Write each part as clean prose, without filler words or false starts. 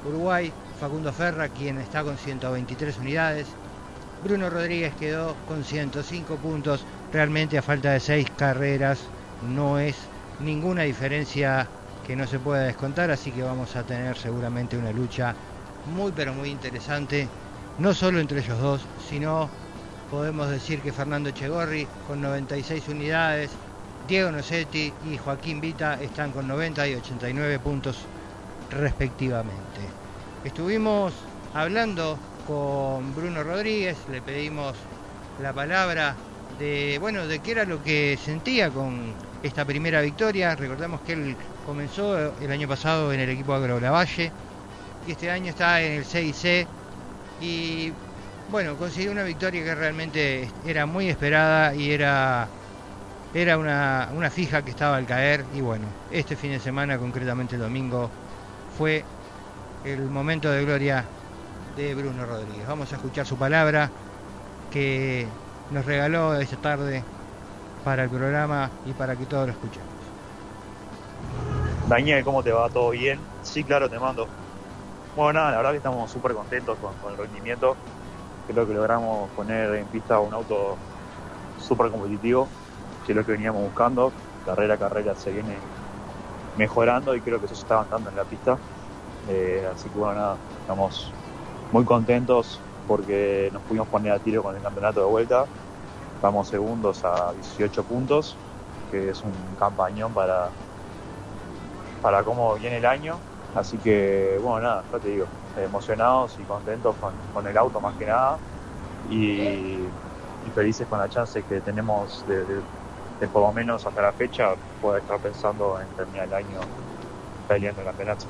Uruguay, Facundo Ferra, quien está con 123 unidades. Bruno Rodríguez quedó con 105 puntos. Realmente a falta de 6 carreras no es ninguna diferencia que no se pueda descontar, así que vamos a tener seguramente una lucha muy pero muy interesante, no solo entre ellos dos, sino podemos decir que Fernando Echegorri con 96 unidades, Diego Nocetti y Joaquín Vita están con 90 y 89 puntos respectivamente. Estuvimos hablando con Bruno Rodríguez, le pedimos la palabra de qué era lo que sentía con esta primera victoria. Recordemos que él comenzó el año pasado en el equipo Agro Lavalle y este año está en el CIC y bueno, consiguió una victoria que realmente era muy esperada y era una fija que estaba al caer. Y bueno, este fin de semana, concretamente el domingo, fue el momento de gloria de Bruno Rodríguez. Vamos a escuchar su palabra que nos regaló esta tarde para el programa y para que todos lo escuchemos. Daniel, ¿cómo te va? ¿Todo bien? Sí, claro, te mando. Bueno, nada, la verdad que estamos súper contentos con el rendimiento. Creo que logramos poner en pista un auto súper competitivo, que es lo que veníamos buscando. Carrera a carrera se viene mejorando y creo que eso se está avanzando en la pista. Así que bueno, nada, estamos muy contentos porque nos pudimos poner a tiro con el campeonato de vuelta. Estamos segundos a 18 puntos, que es un campañón para cómo viene el año. Así que bueno, nada, ya te digo, emocionados y contentos con el auto más que nada y felices con la chance que tenemos de por lo menos hasta la fecha poder estar pensando en terminar el año peleando el campeonato.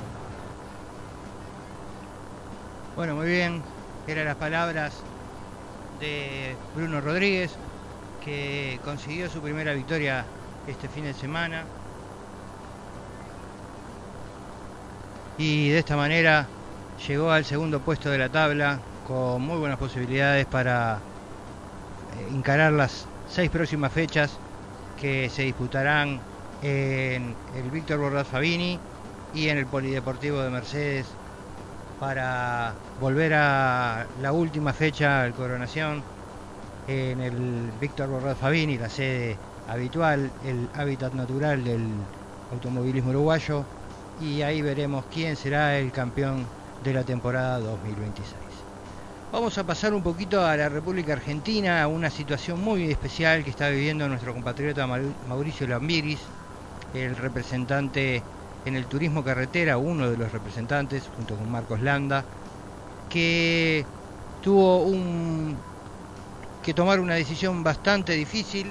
Bueno, muy bien, eran las palabras de Bruno Rodríguez, que consiguió su primera victoria este fin de semana y de esta manera llegó al segundo puesto de la tabla con muy buenas posibilidades para encarar las 6 próximas fechas que se disputarán en el Víctor Bordas Fabini y en el Polideportivo de Mercedes para volver a la última fecha de coronación en el Víctor Bordas Fabini, la sede habitual, el hábitat natural del automovilismo uruguayo, y ahí veremos quién será el campeón de la temporada 2026. Vamos a pasar un poquito a la República Argentina, a una situación muy especial que está viviendo nuestro compatriota Mauricio Lambiris, el representante en el turismo carretera, uno de los representantes, junto con Marcos Landa, que tuvo que tomar una decisión bastante difícil,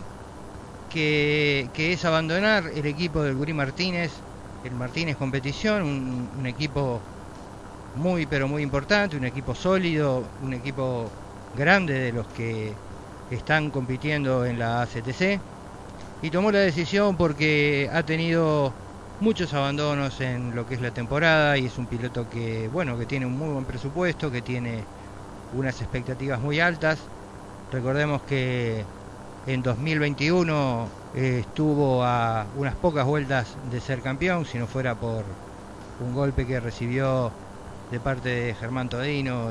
que es abandonar el equipo del Gurí Martínez, el Martínez Competición, un equipo muy pero muy importante, un equipo sólido, un equipo grande de los que están compitiendo en la ACTC, y tomó la decisión porque ha tenido muchos abandonos en lo que es la temporada y es un piloto que tiene un muy buen presupuesto, que tiene unas expectativas muy altas. Recordemos que en 2021 estuvo a unas pocas vueltas de ser campeón, si no fuera por un golpe que recibió de parte de Germán Todino,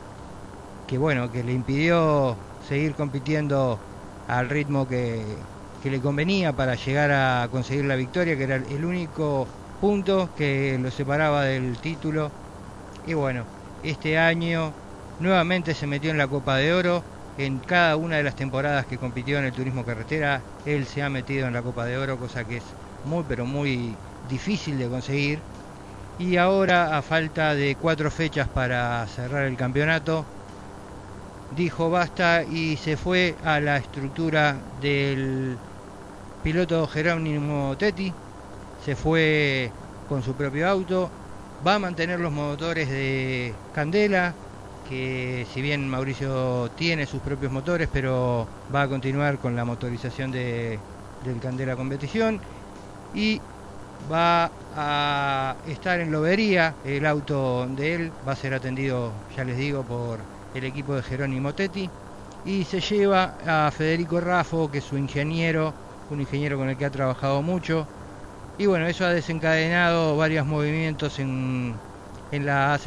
que le impidió seguir compitiendo al ritmo que le convenía para llegar a conseguir la victoria, que era el único punto que lo separaba del título. Y bueno, este año nuevamente se metió en la Copa de Oro. En cada una de las temporadas que compitió en el turismo carretera, él se ha metido en la Copa de Oro, cosa que es muy pero muy difícil de conseguir. Y ahora, a falta de 4 fechas para cerrar el campeonato, dijo basta y se fue a la estructura del piloto Jerónimo Tetti. Se fue con su propio auto, va a mantener los motores de Candela, que si bien Mauricio tiene sus propios motores, pero va a continuar con la motorización del Candela Competición, y va a estar en Lobería. El auto de él va a ser atendido, ya les digo, por el equipo de Jerónimo Tetti, y se lleva a Federico Raffo, que es su ingeniero, un ingeniero con el que ha trabajado mucho, y bueno, eso ha desencadenado varios movimientos en la ACTC.